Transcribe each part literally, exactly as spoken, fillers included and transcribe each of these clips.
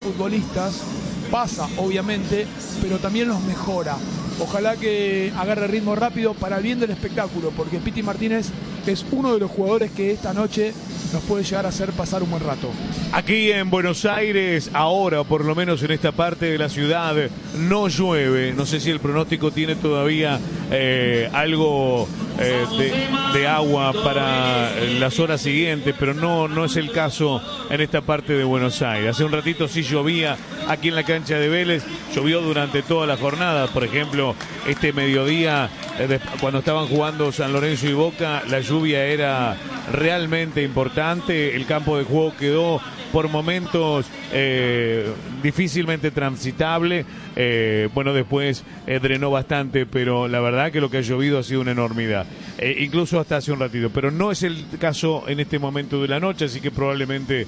futbolistas, pasa obviamente, pero también los mejora. Ojalá que agarre ritmo rápido para el bien del espectáculo, porque Piti Martínez es uno de los jugadores que esta noche nos puede llegar a hacer pasar un buen rato. Aquí en Buenos Aires, ahora, o por lo menos en esta parte de la ciudad, no llueve. No sé si el pronóstico tiene todavía eh, algo eh, de, de agua para las horas siguientes, pero no, no es el caso en esta parte de Buenos Aires. Hace un ratito sí llovía aquí en la cancha de Vélez, llovió durante toda la jornada. Por ejemplo, este mediodía, eh, cuando estaban jugando San Lorenzo y Boca, la lluvia era realmente importante. El campo de juego quedó por momentos eh, difícilmente transitable. Eh, bueno, después eh, drenó bastante, pero la verdad que lo que ha llovido ha sido una enormidad. Eh, incluso hasta hace un ratito. Pero no es el caso en este momento de la noche, así que probablemente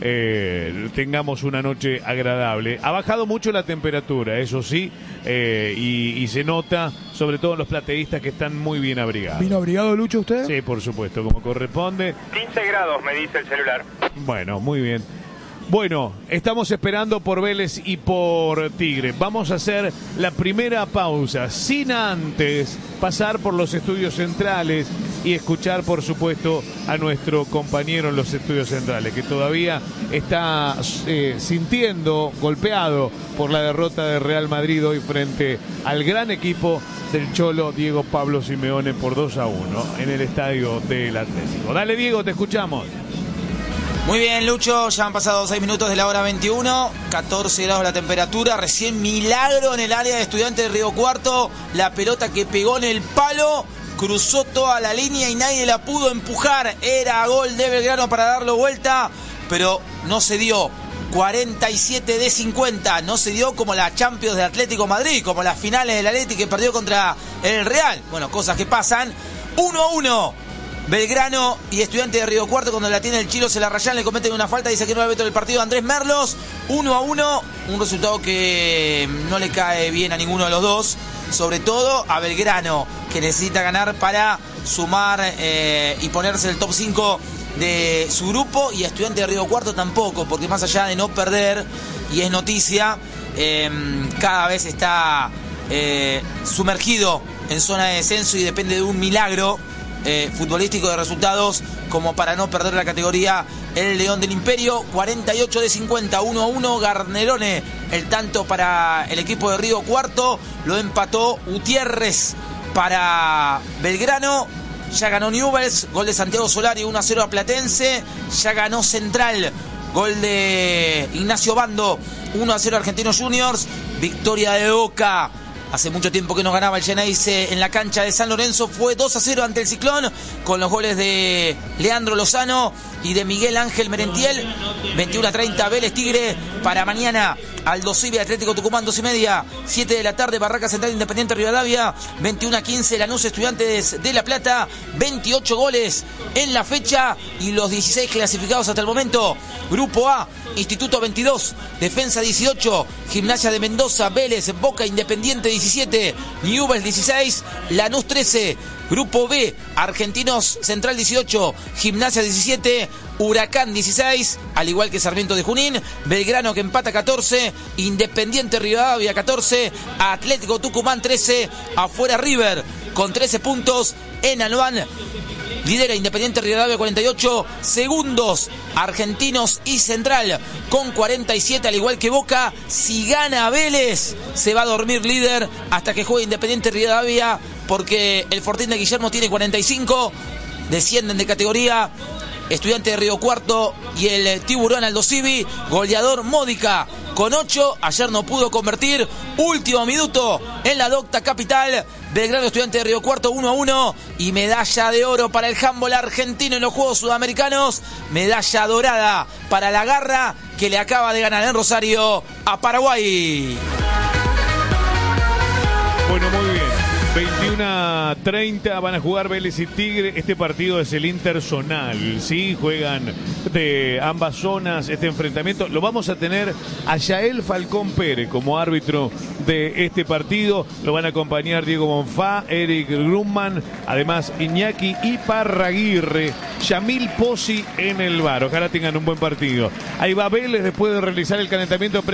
eh, tengamos una noche agradable. Ha bajado mucho la temperatura, eso sí, eh, y, y se nota, sobre todo en los plateístas que están muy bien abrigados. ¿Vino abrigado, Lucho, usted? Sí, por supuesto, como corresponde. quince grados, me dice el celular. Bueno, muy bien. Bueno, estamos esperando por Vélez y por Tigre. Vamos a hacer la primera pausa, sin antes pasar por los estudios centrales y escuchar, por supuesto, a nuestro compañero en los estudios centrales, que todavía está eh, sintiendo golpeado por la derrota de Real Madrid hoy frente al gran equipo del Cholo Diego Pablo Simeone por dos a uno en el estadio del Atlético. Dale, Diego, te escuchamos. Muy bien, Lucho, ya han pasado seis minutos de la hora veintiuno, catorce grados la temperatura, recién milagro en el área de Estudiantes de Río Cuarto, la pelota que pegó en el palo, cruzó toda la línea y nadie la pudo empujar, era gol de Belgrano para darlo vuelta, pero no se dio. cuarenta y siete de cincuenta, no se dio como la Champions de Atlético Madrid, como las finales del Atlético que perdió contra el Real. Bueno, cosas que pasan. uno a uno. Belgrano y Estudiantes de Río Cuarto, cuando la tiene el Chilo se la rayan, le cometen una falta, dice que no la veto del partido Andrés Merlos. Uno a uno, un resultado que no le cae bien a ninguno de los dos, sobre todo a Belgrano, que necesita ganar para sumar eh, y ponerse el top cinco de su grupo, y a Estudiantes de Río Cuarto tampoco, porque más allá de no perder, y es noticia, eh, cada vez está eh, sumergido en zona de descenso y depende de un milagro Eh, futbolístico de resultados como para no perder la categoría. El León del Imperio, cuarenta y ocho de cincuenta, uno a uno. Garnerone, el tanto para el equipo de Río Cuarto, lo empató Gutiérrez para Belgrano. Ya ganó Newell's, gol de Santiago Solari, uno a cero a Platense. Ya ganó Central, gol de Ignacio Bando, uno a cero a Argentinos Juniors. Victoria de Boca, hace mucho tiempo que no ganaba el Geneise en la cancha de San Lorenzo, fue dos a cero ante el Ciclón, con los goles de Leandro Lozano y de Miguel Ángel Merentiel. veintiuno a treinta, Vélez Tigre. Para mañana, Aldo Civi, Atlético Tucumán, dos y media, siete de la tarde, Barraca Central, Independiente Rivadavia. veintiuno a quince, Lanús, Estudiantes de La Plata. veintiocho goles en la fecha y los dieciséis clasificados hasta el momento. Grupo A, Instituto veintidós, Defensa dieciocho, Gimnasia de Mendoza, Vélez, Boca, Independiente diecisiete, Newell's dieciséis, Lanús trece. Grupo B, Argentinos Central dieciocho, Gimnasia diecisiete, Huracán dieciséis, al igual que Sarmiento de Junín. Belgrano, que empata, catorce, Independiente Rivadavia catorce, Atlético Tucumán trece, afuera River con trece puntos. En Anuán lidera Independiente Rivadavia cuarenta y ocho, segundos Argentinos y Central con cuarenta y siete, al igual que Boca. Si gana Vélez, se va a dormir líder hasta que juegue Independiente Rivadavia, porque el Fortín de Guillermo tiene cuarenta y cinco, descienden de categoría Estudiante de Río Cuarto y el Tiburón Aldo Civi. Goleador Módica con ocho, ayer no pudo convertir, último minuto en la docta capital. Belgrano, Estudiante de Río Cuarto, uno a uno, y medalla de oro para el handball argentino en los Juegos Sudamericanos, medalla dorada para la Garra, que le acaba de ganar en Rosario a Paraguay. Bueno, muy bien. veintiuno a treinta van a jugar Vélez y Tigre. Este partido es el interzonal, ¿sí? Juegan de ambas zonas este enfrentamiento. Lo vamos a tener a Yael Falcón Pérez como árbitro de este partido. Lo van a acompañar Diego Bonfá, Eric Grumman, además Iñaki Iparraguirre, Yamil Pozzi en el bar. Ojalá tengan un buen partido. Ahí va Vélez después de realizar el calentamiento